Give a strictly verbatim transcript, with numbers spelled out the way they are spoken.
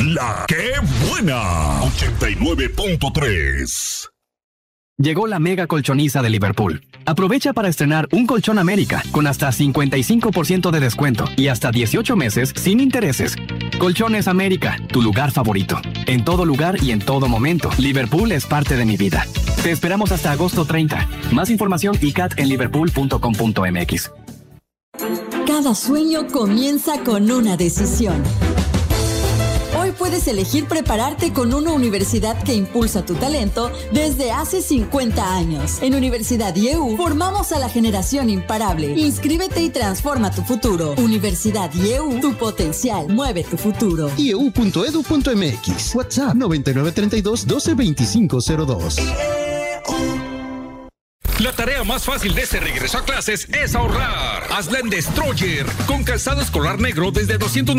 La que buena. ochenta y nueve punto tres. Llegó la mega colchoniza de Liverpool. Aprovecha para estrenar un colchón América con hasta cincuenta y cinco por ciento de descuento y hasta dieciocho meses sin intereses. Colchones América, tu lugar favorito. En todo lugar y en todo momento, Liverpool es parte de mi vida. Te esperamos hasta agosto treinta. Más información i cat en liverpool punto com punto m x. Cada sueño comienza con una decisión. Hoy puedes elegir prepararte con una universidad que impulsa tu talento desde hace cincuenta años. En Universidad I E U formamos a la generación imparable. Inscríbete y transforma tu futuro. Universidad I E U, tu potencial mueve tu futuro. i e u punto edu punto m x. WhatsApp noventa y nueve treinta y dos doce veinticinco cero dos. La tarea más fácil de este regreso a clases es ahorrar. Hazla en Destroyer, con calzado escolar negro desde doscientos